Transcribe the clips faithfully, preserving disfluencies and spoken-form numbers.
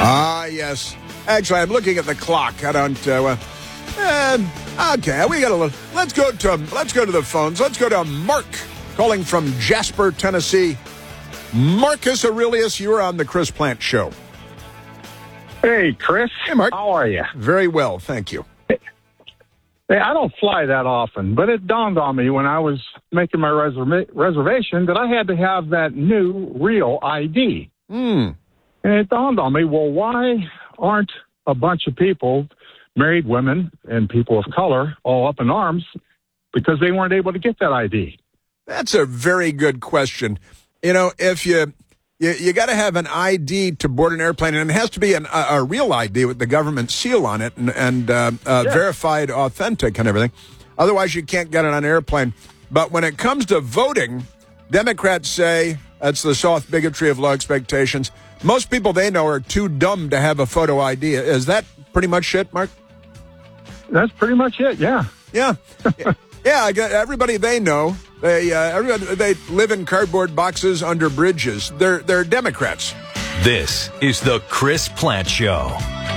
Ah, yes. Actually, I'm looking at the clock. I don't. Uh, uh, okay, we got a little. Let's go to. Let's go to the phones. Let's go to Mark, calling from Jasper, Tennessee. Marcus Aurelius, you're on the Chris Plant Show. Hey, Chris. Hey, Mark. How are you? Very well, thank you. Hey, I don't fly that often, but it dawned on me when I was making my reserva- reservation that I had to have that new real I D. Hmm. And it dawned on me, well, why aren't a bunch of people, married women and people of color, all up in arms because they weren't able to get that I D? That's a very good question. You know, if you you, you got to have an I D to board an airplane, and it has to be an, a, a real I D with the government seal on it and, and uh, uh, yeah. verified, authentic, and everything. Otherwise, you can't get it on an airplane. But when it comes to voting, Democrats say that's the soft bigotry of low expectations. Most people they know are too dumb to have a photo I D. Is that pretty much it, Mark? That's pretty much it, yeah. Yeah. Yeah, I got everybody they know. They uh, everybody, they live in cardboard boxes under bridges. They're they're Democrats. This is the Chris Plant Show.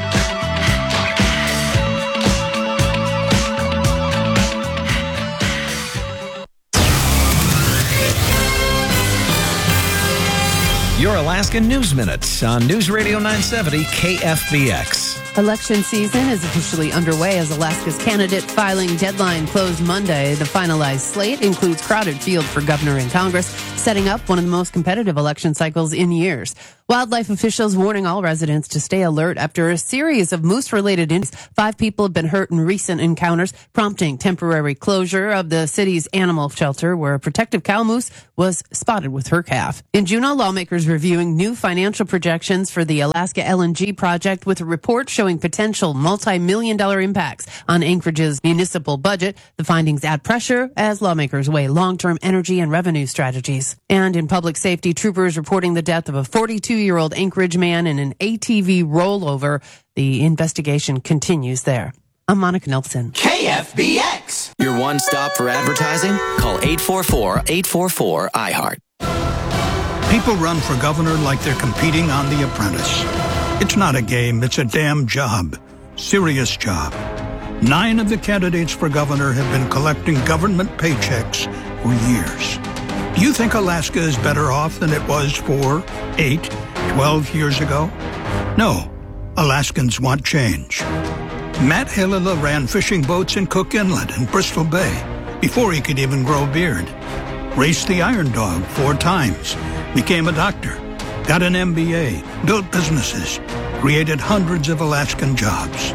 Your Alaska News Minutes on News Radio nine seventy K F B X. Election season is officially underway as Alaska's candidate filing deadline closed Monday. The finalized slate includes crowded field for governor and Congress, setting up one of the most competitive election cycles in years. Wildlife officials warning all residents to stay alert after a series of moose-related incidents. Five people have been hurt in recent encounters, prompting temporary closure of the city's animal shelter, where a protective cow moose was spotted with her calf. In Juneau, lawmakers reviewing new financial projections for the Alaska L N G project with a report showing potential multi-million dollar impacts on Anchorage's municipal budget. The findings add pressure as lawmakers weigh long-term energy and revenue strategies. And in public safety, troopers reporting the death of a forty-two-year-old Anchorage man in an A T V rollover. The investigation continues there. I'm Monica Nelson. K F B X. Your one stop for advertising? Call eight four four, eight four four, I heart. People run for governor like they're competing on The Apprentice. It's not a game, it's a damn job. Serious job. Nine of the candidates for governor have been collecting government paychecks for years. Do you think Alaska is better off than it was four, eight, twelve years ago? No. Alaskans want change. Matt Halila ran fishing boats in Cook Inlet and Bristol Bay before he could even grow a beard. Raced the Iron Dog four times. Became a doctor. Got an M B A. Built businesses. Created hundreds of Alaskan jobs.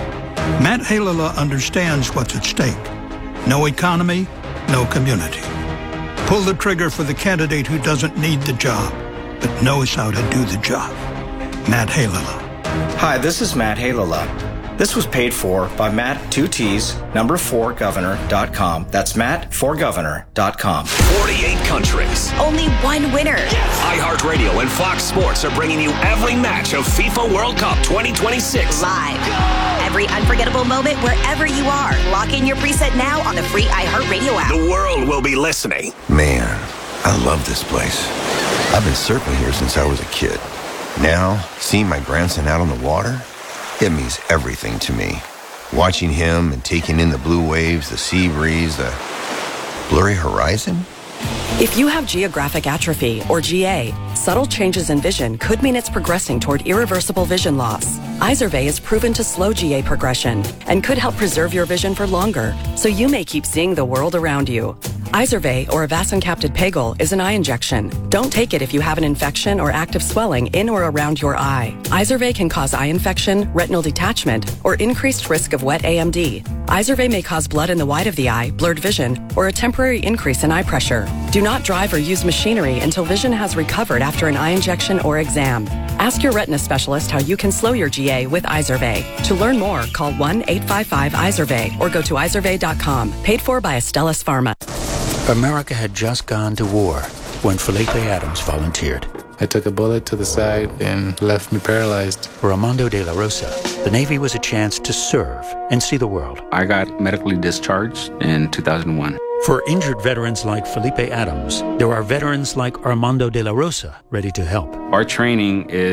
Matt Halila understands what's at stake. No economy, no community. Pull the trigger for the candidate who doesn't need the job, but knows how to do the job. Matt Halila. Hi, this is Matt Halila. This was paid for by Matt, two T's, number four governor dot com. That's Matt for governor dot com. forty-eight countries. Only one winner. iHeartRadio and Fox Sports are bringing you every match of FIFA World Cup twenty twenty-six. Live. Every unforgettable moment wherever you are. Lock in your preset now on the free iHeartRadio app. The world will be listening. Man, I love this place. I've been surfing here since I was a kid. Now, seeing my grandson out on the water, it means everything to me. Watching him and taking in the blue waves, the sea breeze, the blurry horizon. If you have geographic atrophy, or G A, subtle changes in vision could mean it's progressing toward irreversible vision loss. Izervay is proven to slow G A progression and could help preserve your vision for longer, so you may keep seeing the world around you. Izervay, or avacincaptad pegol, is an eye injection. Don't take it if you have an infection or active swelling in or around your eye. Izervay can cause eye infection, retinal detachment, or increased risk of wet A M D. Izervay may cause blood in the white of the eye, blurred vision, or a temporary increase in eye pressure. Do not drive or use machinery until vision has recovered after an eye injection or exam. Ask your retina specialist how you can slow your G A with Izervay. To learn more, call one eight five five Izervay or go to izervay dot com. Paid for by Astellas Pharma. America had just gone to war when Felipe Adams volunteered. I took a bullet to the side and left me paralyzed. For Armando de la Rosa, the Navy was a chance to serve and see the world. I got medically discharged in two thousand one. For injured veterans like Felipe Adams, there are veterans like Armando de la Rosa ready to help. Our training is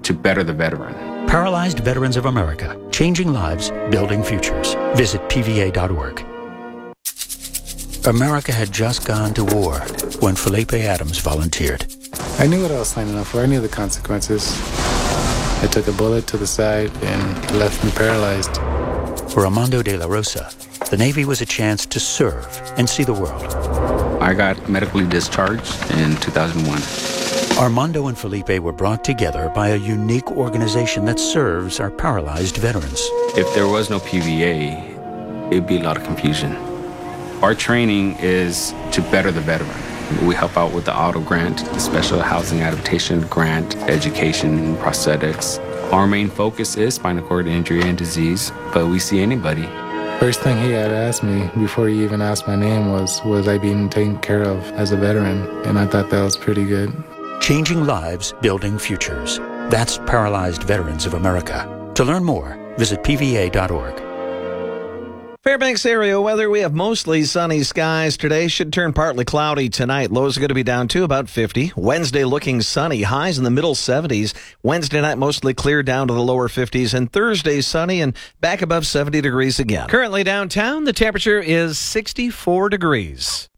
to better the veteran. Paralyzed Veterans of America, changing lives, building futures. Visit P V A dot org. America had just gone to war when Felipe Adams volunteered. I knew what I was signing up for. I knew the consequences. I took a bullet to the side and left me paralyzed. For Armando de la Rosa, the Navy was a chance to serve and see the world. I got medically discharged in two thousand one. Armando and Felipe were brought together by a unique organization that serves our paralyzed veterans. If there was no P V A, it'd be a lot of confusion. Our training is to better the veteran. We help out with the auto grant, the special housing adaptation grant, education, prosthetics. Our main focus is spinal cord injury and disease, but we see anybody. First thing he had asked me before he even asked my name was, was I being taken care of as a veteran? And I thought that was pretty good. Changing lives, building futures. That's Paralyzed Veterans of America. To learn more, visit P V A dot org. Fairbanks area weather, we have mostly sunny skies today. Should turn partly cloudy tonight. Lows are going to be down to about fifty. Wednesday looking sunny. Highs in the middle seventies. Wednesday night mostly clear down to the lower fifties. And Thursday sunny and back above seventy degrees again. Currently downtown, the temperature is sixty-four degrees.